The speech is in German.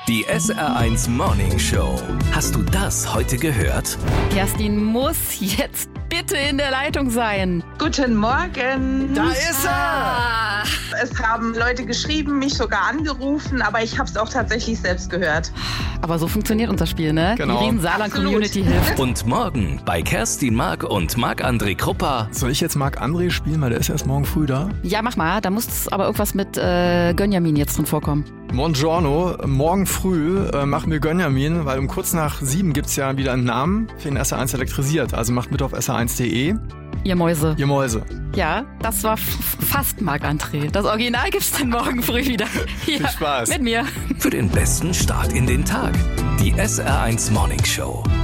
Die SR1 Morning Show. Hast du das heute gehört? Kerstin muss jetzt bitte in der Leitung sein. Guten Morgen. Da ist er! Es haben Leute geschrieben, mich sogar angerufen, aber ich habe es auch tatsächlich selbst gehört. Aber so funktioniert unser Spiel, ne? Genau. Die Riesen-Saarland-Community hilft. Und morgen bei Kerstin Mark und Marc-André Krupper. Soll ich jetzt Marc-André spielen, weil der ist erst morgen früh da? Ja, mach mal. Da muss aber irgendwas mit Gönjamin jetzt drin vorkommen. Buongiorno, morgen früh machen wir Gönjamin, weil um kurz nach 7 gibt's ja wieder einen Namen für den SR1 elektrisiert. Also macht mit auf sr1.de. Ihr Mäuse. Ihr Mäuse. Ja, das war fast Marc-André. Das Original gibt's dann morgen früh wieder. Hier, Viel Spaß. mit mir. Für den besten Start in den Tag. Die SR1 Morning Show.